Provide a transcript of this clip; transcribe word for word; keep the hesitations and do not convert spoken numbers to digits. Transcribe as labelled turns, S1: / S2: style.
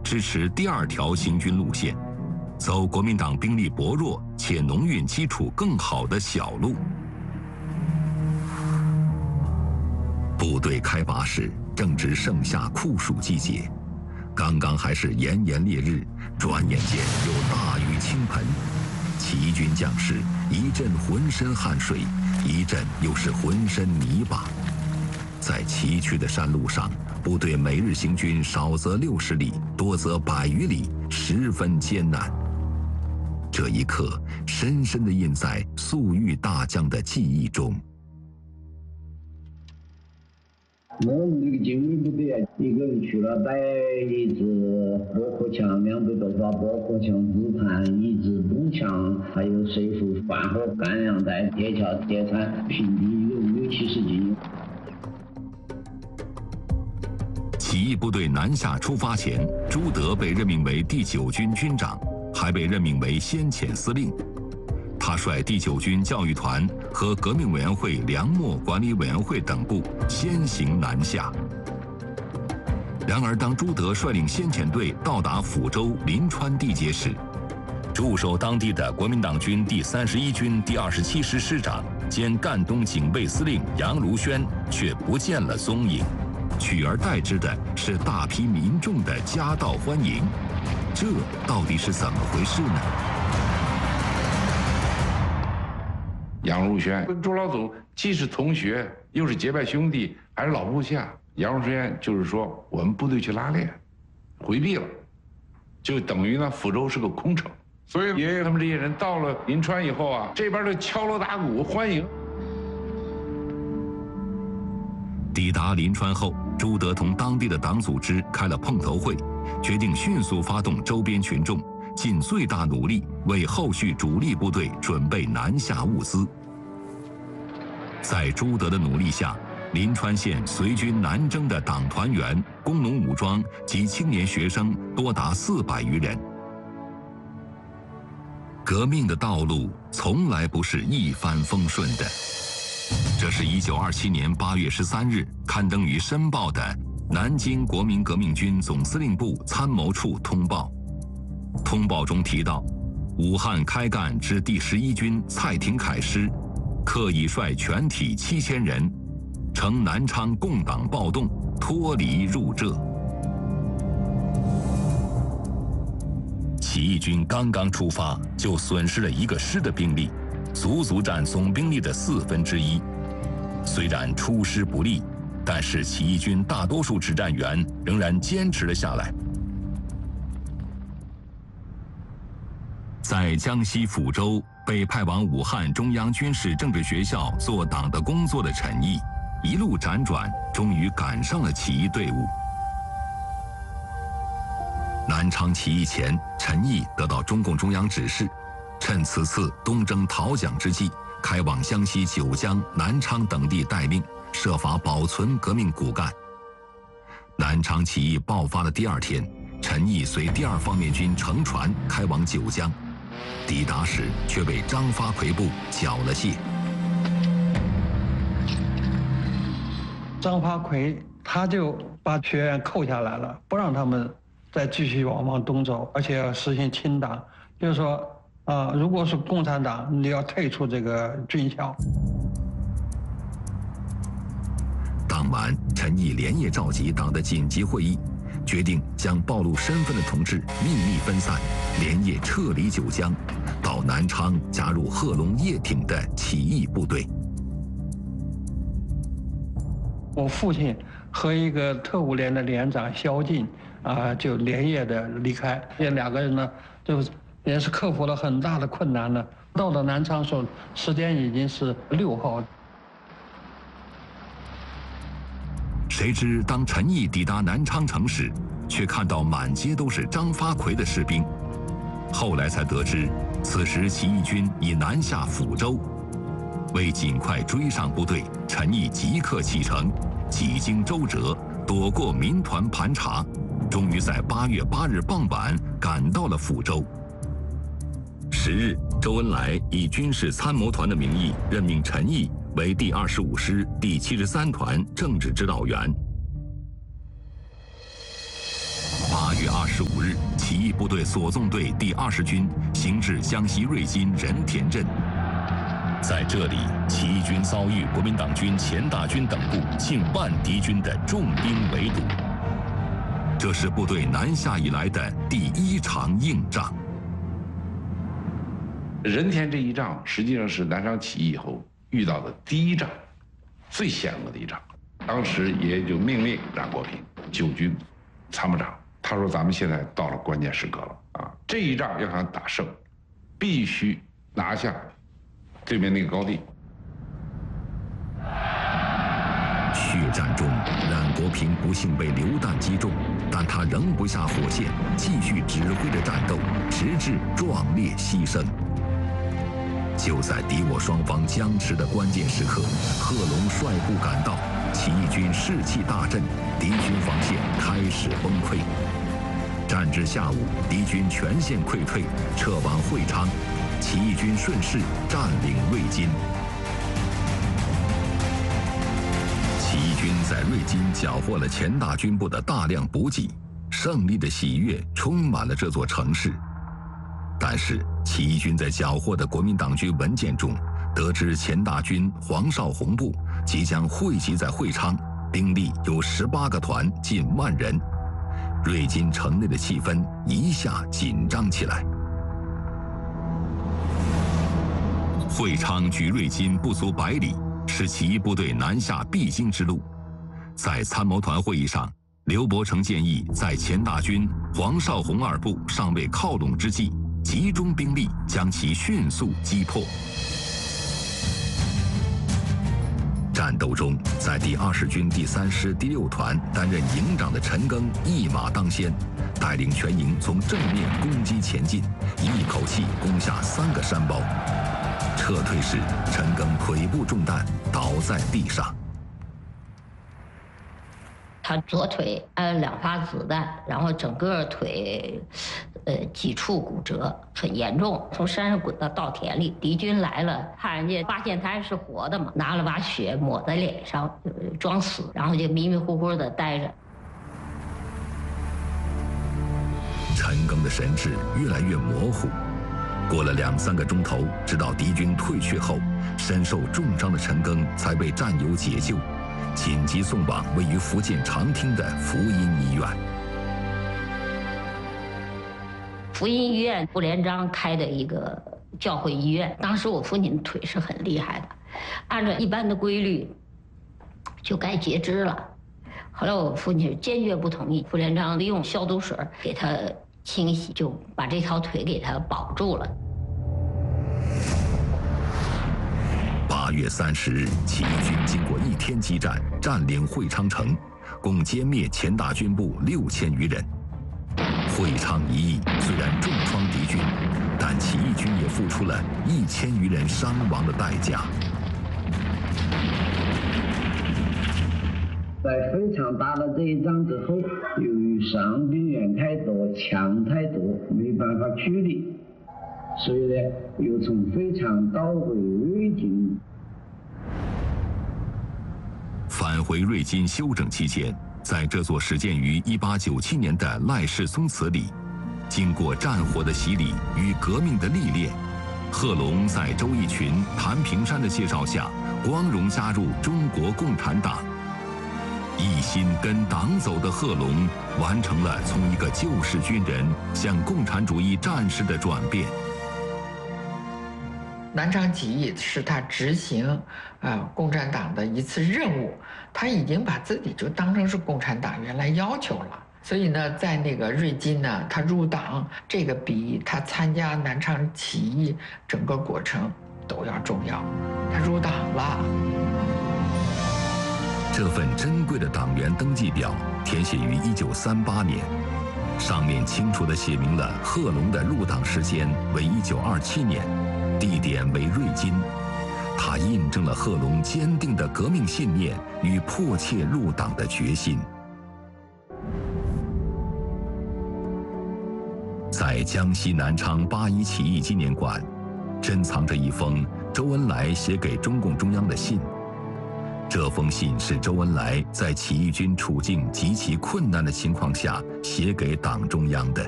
S1: 支持第二条行军路线，走国民党兵力薄弱且农运基础更好的小路。部队开拔时正值盛夏酷暑季节，刚刚还是炎炎烈日，转眼间又大雨倾盆。起义军将士一阵浑身汗水，一阵又是浑身泥巴。在崎岖的山路上，部队每日行军少则六十里，多则百余里，十分艰难。这一刻深深地印在粟裕大将的记忆中。
S2: 我们这个精锐部队啊，一个人去了带一支驳壳枪，两队都把驳壳枪自弹，一支步枪，还有水壶、饭盒、干粮袋、铁锹、铁铲，平地有六七十斤。
S1: 起义部队南下出发前，朱德被任命为第九军军长，还被任命为先遣司令。他率第九军教育团和革命委员会粮秣管理委员会等部先行南下。然而，当朱德率领先遣队到达抚州临川地界时，驻守当地的国民党军第三十一军第二十七师师长兼赣东警备司令杨如轩却不见了踪影，取而代之的是大批民众的夹道欢迎。这到底是怎么回事呢？
S3: 杨如轩跟朱老祖既是同学，又是结拜兄弟，还是老部下。杨如轩就是说，我们部队去拉练，回避了，就等于呢抚州是个空城。所以爷爷他们这些人到了临川以后啊，这边就敲锣打鼓欢迎。
S1: 抵达临川后，朱德同当地的党组织开了碰头会，决定迅速发动周边群众，尽最大努力为后续主力部队准备南下物资。在朱德的努力下，临川县随军南征的党团员、工农武装及青年学生多达四百余人。革命的道路从来不是一帆风顺的。这是一九二七年八月十三日刊登于《申报》的南京国民革命军总司令部参谋处通报。通报中提到，武汉开干之第十一军蔡廷锴师，刻意率全体七千人，乘南昌共党暴动，脱离入浙。起义军刚刚出发，就损失了一个师的兵力，足足占总兵力的四分之一。虽然出师不利，但是起义军大多数指战员仍然坚持了下来。在江西抚州被派往武汉中央军事政治学校做党的工作的陈毅，一路辗转，终于赶上了起义队伍。南昌起义前，陈毅得到中共中央指示，趁此次东征讨蒋之际，开往湘西九江、南昌等地待命，设法保存革命骨干。南昌起义爆发的第二天，陈毅随第二方面军乘船开往九江，抵达时却被张发奎部缴了械。
S4: 张发奎他就把学员扣下来了，不让他们再继续往往东走，而且要实行清党，就是说啊、呃，如果是共产党，你要退出这个军校。
S1: 当晚，陈毅连夜召集党的紧急会议，决定将暴露身份的同志秘密分散，连夜撤离九江，到南昌加入贺龙叶挺的起义部队。
S4: 我父亲和一个特务连的连长萧劲啊、呃，就连夜的离开。这两个人呢，就也是克服了很大的困难呢。到了南昌时候，时间已经是六号。
S1: 谁知当陈毅抵达南昌城时，却看到满街都是张发奎的士兵。后来才得知，此时起义军已南下抚州。为尽快追上部队，陈毅即刻启程，几经周折，躲过民团盘查，终于在八月八日傍晚赶到了抚州。十日，周恩来以军事参谋团的名义任命陈毅为第二十五师第七十三团政治指导员。八月月二十五日，起义部队所纵队第二十军行至江西瑞金仁田镇，在这里，起义军遭遇国民党军钱大军等部近万敌军的重兵围堵。这是部队南下以来的第一场硬仗。
S3: 仁田这一仗实际上是南昌起义以后遇到的第一仗，最险恶的一仗。当时也就命令冉国平九军参谋长，他说：“咱们现在到了关键时刻了啊！这一仗要想打胜，必须拿下对面那个高地。”
S1: 血战中，冉国平不幸被榴弹击中，但他仍不下火线，继续指挥着战斗，直至壮烈牺牲。就在敌我双方僵持的关键时刻，贺龙率部赶到，起义军士气大振，敌军防线开始崩溃。战至下午，敌军全线溃退，撤往会昌，起义军顺势占领瑞金。起义军在瑞金缴获了钱大军部的大量补给，胜利的喜悦充满了这座城市。但是，起义军在缴获的国民党军文件中，得知钱大军黄绍竑部即将汇集在会昌，兵力有十八个团，近万人。瑞金城内的气氛一下紧张起来。会昌距瑞金不足百里，是起义部队南下必经之路。在参谋团会议上，刘伯承建议在钱大军黄绍竑二部尚未靠拢之际，集中兵力将其迅速击破。战斗中，在第二十军第三师第六团担任营长的陈赓一马当先，带领全营从正面攻击前进，一口气攻下三个山包。撤退时，陈赓腿部中弹，倒在地上。
S5: 他左腿挨了两发子弹，然后整个腿，呃，几处骨折，很严重。从山上滚到稻田里，敌军来了，看人家发现他还是活的嘛，拿了把血抹在脸上，装死，然后就迷迷糊糊的待着。
S1: 陈赓的神志越来越模糊。过了两三个钟头，直到敌军退却后，身受重伤的陈赓才被战友解救，紧急送往位于福建长汀的福音医院。
S5: 福音医院傅连璋开的一个教会医院，当时我父亲的腿是很厉害的，按照一般的规律就该截肢了。后来我父亲坚决不同意，傅连璋利用消毒水给他清洗，就把这条腿给他保住了。
S1: 八月三十日，起义军经过一天激战，占领会昌城，共歼灭钱大军部六千余人。会昌一役虽然重创敌军，但起义军也付出了一千余人伤亡的代价。
S2: 在会昌打了这一仗之后，由于伤病员太多，枪太多，没办法驱离，所以呢，又从会昌倒回瑞金。
S1: 返回瑞金休整期间，在这座始建于一八九七年的赖氏宗祠里，经过战火的洗礼与革命的历练，贺龙在周逸群、谭平山的介绍下，光荣加入中国共产党。一心跟党走的贺龙，完成了从一个旧式军人向共产主义战士的转变。
S6: 南昌起义是他执行啊、呃、共产党的一次任务，他已经把自己就当成是共产党员来要求了。所以呢，在那个瑞金呢，他入党，这个比他参加南昌起义整个过程都要重要。他入党了。
S1: 这份珍贵的党员登记表填写于一九三八年，上面清楚地写明了贺龙的入党时间为一九二七年，地点为瑞金。它印证了贺龙坚定的革命信念与迫切入党的决心。在江西南昌八一起义纪念馆，珍藏着一封周恩来写给中共中央的信。 这封信是周恩来在起义军处境极其困难的情况下写给党中央的。